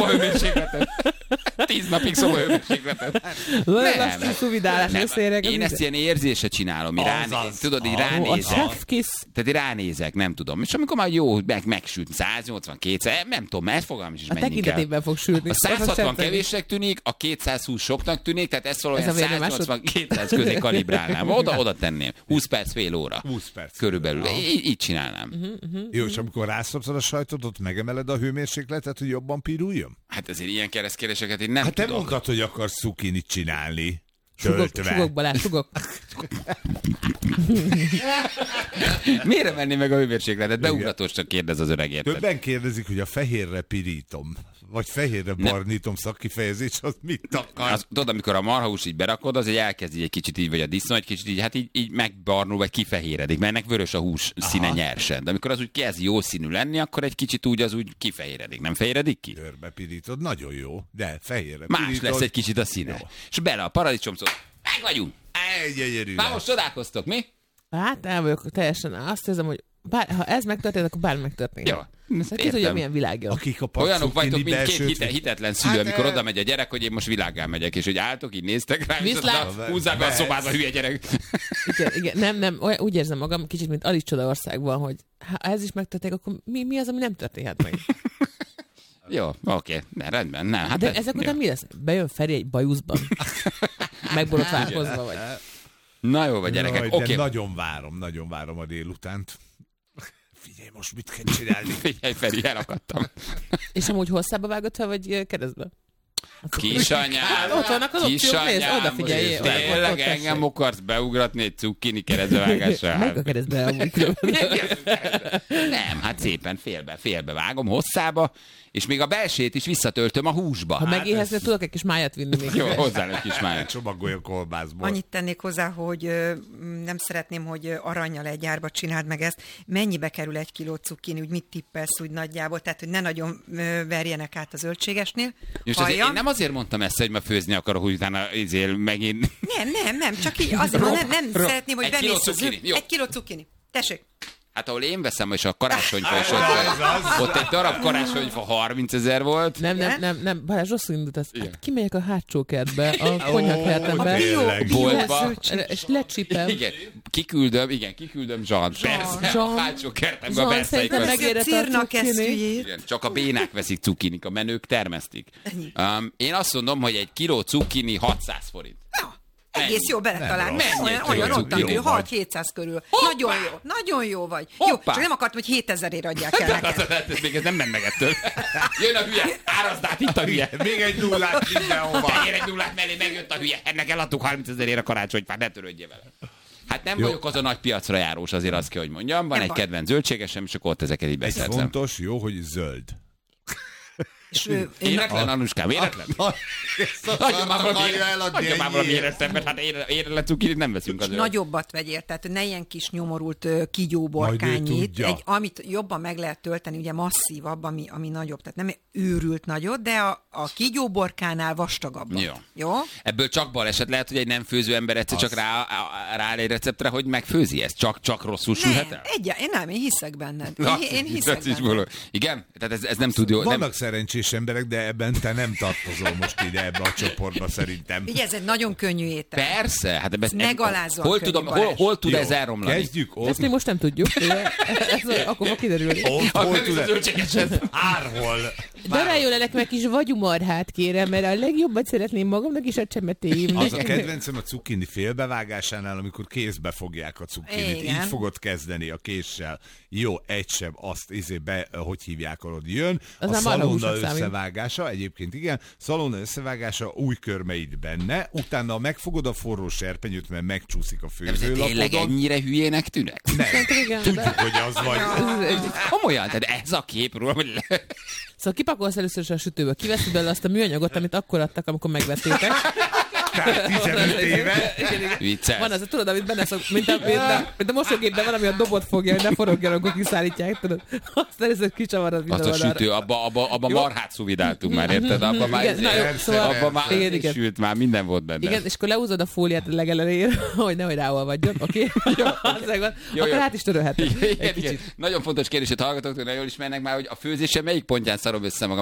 szobahőmérsékletet. 10 napig szobahőmérsékletet. Én ezt ilyen érzésre csinálom. Tudod, így ránézek. Tehát ránézek, nem tudom. És amikor már jó, megsült 180, 200, nem tudom, mert fogalmam is menjünk el. A tekintetében fog sülni. A 160 kevésnek tűnik, a 220 soknak tűnik, tehát ezt valójában 180-200 közé kalibrálnám. Oda tenném. 20 perc, fél óra. 20 perc. Körülbelül. Így csinálnám. Jó, és amikor rászapszod a sajtot, ott megemeled a hőmérsékletet, hogy jobban piruljon? Hát ezért ilyen keresztkérdéseket én nem tudok. Hát te mondtad, hogy akarsz cukinit csinálni. Sugok, Balázs, sugok. Miért menni meg a hőmérsékletet? Beugratósnak kérdez az öregért. Többen kérdezik, hogy a fehérre pirítom, vagy fehérre barnítom szakkifejezés, az mit akar? Tudod, amikor a marhahús így berakod, az elkezd egy kicsit így, vagy a disznó egy kicsit így, hát így megbarnul, vagy kifehéredik, mert ennek vörös a hús színe nyersen. De amikor az úgy kezd jó színű lenni, akkor egy kicsit úgy az úgy kifehéredik. Nem fehéredik ki? Körbe pirítod, nagyon jó, de fehérre más pirítod. lesz egy kicsit a színe. Jó. És bele a paradicsomszót. Meg vagyunk! Már most csodálkoztok, mi? Hát nem vagyok teljesen. Azt érzem, hogy ha ez megtörtént, akkor bármi megtörtént. Jó. Ki tudja, milyen világ jön. Olyanok vagytok, mint két hitetlen szülő, amikor oda megy a gyerek, hogy én most világgá megyek, és hogy álltok, így néztek rá, és húzzák be a szobába, hülye gyerek. Igen, nem, úgy érzem magam, kicsit, mint Alice Csodaországban, hogy ha ez is megtörténik, akkor mi az, ami nem történhet meg? Jó, oké, rendben. Nem, hát de ezek után mi lesz? Bejön Feri egy bajuszban? Megborotválkozva vagy? Na jó, vagy gyerekek, oké. Nagyon várom a délutánt. Figyelj, most mit kell csinálni? Figyelj, Feri, elakadtam. És amúgy hosszába vágod fel, vagy keresztbe? Kisanyám, ott vannak az opciók, nézd, odafigyeljél. Tényleg engem akarsz beugratni egy cukkini keresztbevágással? Meg a keresztbe amúgy. Nem, hát szépen félbe vágom hosszába, és még a belsét is visszatöltöm a húsba. Ha megéhezne, tudok egy kis májat vinni még. Jó, hozzá egy kis májat. Csomagolj a kolbászból. Annyit tennék hozzá, hogy nem szeretném, hogy arannyal egy árba csináld meg ezt. Mennyibe kerül 1 kiló cukkini, úgy mit tippelsz úgy nagyjából, tehát hogy ne nagyon verjenek át a zöldségesnél. Én nem azért mondtam ezt, hogy ma főzni akarok, hogy utána megint... Nem, csak így azért, nem szeretném, hogy bemész. 1 kiló cukkini. Tessék. Hát ahol én veszem, és a karácsonyfa is ott egy darab karácsonyfa 30 000 volt. Nem, Balázs rosszul indult. Hát kimegyek a hátsó kertbe, a konyhakertembe, boltba, és lecsipem. Igen, kiküldöm Zsant. Persze, a hátsó kertembe a berszeikat. Círnak ezt csak a bénák veszik cukinik, a menők termesztik. Én azt mondom, hogy 1 kiló cukini 600 forint. Egész jó beletalált. Olyan ottan, hogy 6-700 körül. Nagyon jó vagy. Jó, csak nem akartam, hogy 7000-ért adják el neked. Még ez nem ment meg ettől. Jön a hülye, árazd át, itt a hülye. Még egy nullát mindenhova. Tegyél egy nullát mellé, megjött a hülye. Ennek eladtuk 30 000-ért a karácsonyfát, ne törődjél vele. Hát nem vagyok az a nagy piacra járós, azért azt kell, hogy mondjam. Van egy kedvenc zöldségesem, és akkor ott ezeket így beszerzem. Ez fontos, jó, hogy zöld. Éretlen, Anuskám, éretlen? Adja már valami érettebben, hát éretlen cukinit nem veszünk azért. Nagyobbat vegyél, tehát ne ilyen kis nyomorult kígyóborkányit, amit jobban meg lehet tölteni, ugye masszívabb, ami nagyobb, tehát nem őrült nagyot, de a kígyóborkánál vastagabb. Jó? Ebből csak baleset lehet, hogy egy nem főző ember egyszer csak rááll egy receptre, hogy megfőzi ezt, csak rosszul sülhet el? Én hiszek benned. Én hiszek benned. Igen? Tehát ez nem tud jó. Vannak szerencsés emberek, de ebben te nem tartozol most ide ebbe a csoportba szerintem. Ugye ez egy nagyon könnyű étel. Persze. Hát megalázol hol tud ez elromlani? Kezdjük ott. Ezt mi most nem tudjuk. Akkor fog kiderülni. Hol tud ez? Árhol. De rájönlenek meg kis vagyumarhát kérem, mert a legjobbat szeretném magamnak is a csemetéim. Az a kedvencem a cukkini félbevágásánál, amikor kézbe fogják a cukkinit. Így fogod kezdeni a késsel. Jó, egy sem azt hogy hívják, ahol jön. A szalonna összevágása, egyébként igen, szalonna összevágása, új körmeid benne, utána megfogod a forró serpenyőt, mert megcsúszik a főzőlapodon. Tényleg ennyire hülyének tűnek? Nem, tudjuk, hogy az vagy. Komolyan, tehát ez a kép róla, hogy... Szóval kipakolsz először is a sütőből, kiveszed belőle azt a műanyagot, amit akkor adtak, amikor megvettétek. Tehát 15 éve. Vicces. Van az, tudod, amit benne szok, mint a mosógépben valami a dobot fogja, hogy ne forogjanak, akkor kiszállítják, tudod. Azt először kicsavarod minden oldalra. Azt a sütő, abba marhát szuvidáltunk már, érted? Abba már sült, már minden volt benne. Igen, és akkor leúzod a fóliát a legelején, hogy nehogy ráolvadjon, oké? Akkor át is törölheted. Nagyon fontos kérdés, hogy hallgatók, nagyon jól ismernek már, hogy a főzése melyik pontján szarom össze magam.